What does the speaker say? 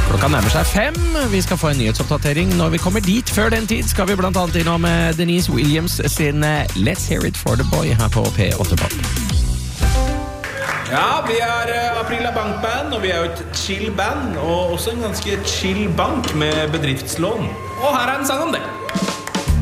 Klokka nærmer seg 5. Vi skal få en nyhetsoppdatering når vi kommer dit. Før den tid skal vi blant annet innom Denise Williams sin Let's Hear It for the Boy her på P8 Pop. Ja, vi Aprila Bankband, og vi jo et chill band, og også en ganske chill bank med bedriftslån. Og her en sang om det.